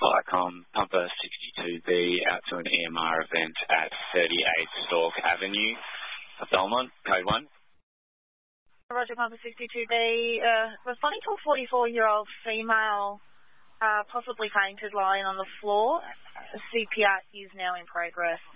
Pumper 62B out to an EMR event at 38 Stork Avenue, Belmont, code 1. Roger, Pumper 62B, responding to a 44-year-old female, possibly fainted lying on the floor. CPR is now in progress.